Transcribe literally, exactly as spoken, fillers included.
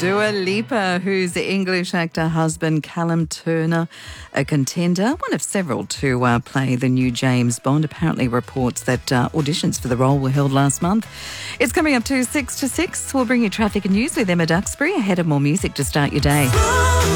Dua Lipa, whose English actor husband Callum Turner, a contender, one of several to uh, play the new James Bond, apparently reports that uh, auditions for the role were held last month. It's coming up to six to six. We'll bring you traffic and news with Emma Duxbury ahead of more music to start your day.